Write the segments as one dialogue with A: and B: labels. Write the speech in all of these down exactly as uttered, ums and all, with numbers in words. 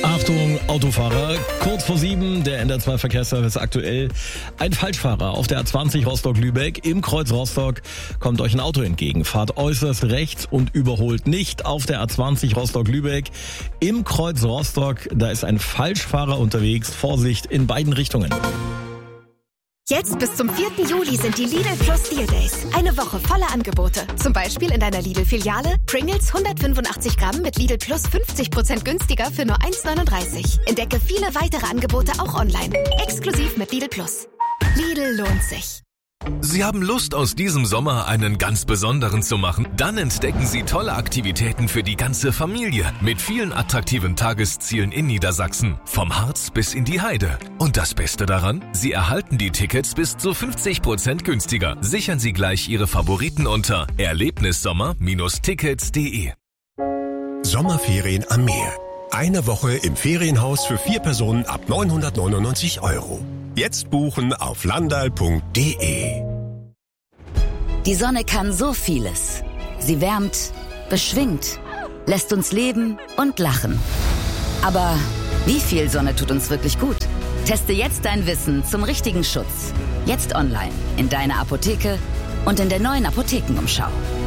A: Achtung, Autofahrer, kurz vor sieben, der N D R zwei Verkehrsservice aktuell. Ein Falschfahrer auf der A zwanzig Rostock-Lübeck im Kreuz Rostock kommt euch ein Auto entgegen. Fahrt äußerst rechts und überholt nicht auf der A zwanzig Rostock-Lübeck im Kreuz Rostock. Da ist ein Falschfahrer unterwegs. Vorsicht in beiden Richtungen.
B: Jetzt bis zum vierten Juli sind die Lidl Plus Deal Days. Eine Woche voller Angebote. Zum Beispiel in deiner Lidl-Filiale Pringles hundertfünfundachtzig Gramm mit Lidl Plus fünfzig Prozent günstiger für nur eins neununddreißig. Entdecke viele weitere Angebote auch online. Exklusiv mit Lidl Plus. Lidl lohnt sich.
C: Sie haben Lust, aus diesem Sommer einen ganz besonderen zu machen? Dann entdecken Sie tolle Aktivitäten für die ganze Familie mit vielen attraktiven Tageszielen in Niedersachsen, vom Harz bis in die Heide. Und das Beste daran? Sie erhalten die Tickets bis zu fünfzig Prozent günstiger. Sichern Sie gleich Ihre Favoriten unter erlebnissommer Bindestrich tickets punkt de.
D: Sommerferien am Meer. Eine Woche im Ferienhaus für vier Personen ab neunhundertneunundneunzig Euro. Jetzt buchen auf landal punkt de.
E: Die Sonne kann so vieles. Sie wärmt, beschwingt, lässt uns leben und lachen. Aber wie viel Sonne tut uns wirklich gut? Teste jetzt dein Wissen zum richtigen Schutz. Jetzt online, in deiner Apotheke und in der neuen Apothekenumschau.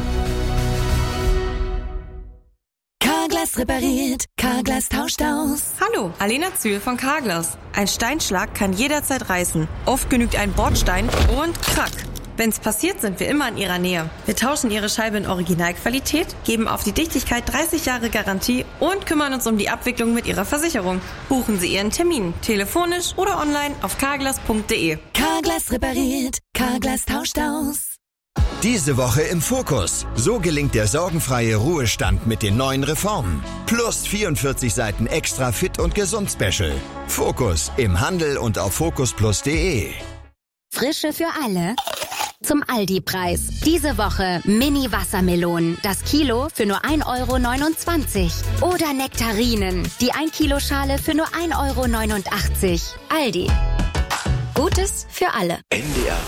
F: Carglass repariert, Carglass tauscht aus.
G: Hallo, Alena Zühl von Carglass. Ein Steinschlag kann jederzeit reißen. Oft genügt ein Bordstein und krack. Wenn's passiert, sind wir immer in Ihrer Nähe. Wir tauschen Ihre Scheibe in Originalqualität, geben auf die Dichtigkeit dreißig Jahre Garantie und kümmern uns um die Abwicklung mit Ihrer Versicherung. Buchen Sie Ihren Termin, telefonisch oder online auf carglass punkt de.
F: Carglass repariert, Carglass tauscht aus.
H: Diese Woche im Fokus. So gelingt der sorgenfreie Ruhestand mit den neuen Reformen. Plus vierundvierzig Seiten extra Fit und Gesund Special. Fokus im Handel und auf fokus plus punkt de.
I: Frische für alle. Zum Aldi-Preis. Diese Woche Mini-Wassermelonen. Das Kilo für nur ein Euro neunundzwanzig. Oder Nektarinen. Die ein Kilo Schale für nur ein Euro neunundachtzig. Aldi. Gutes für alle.
J: N D R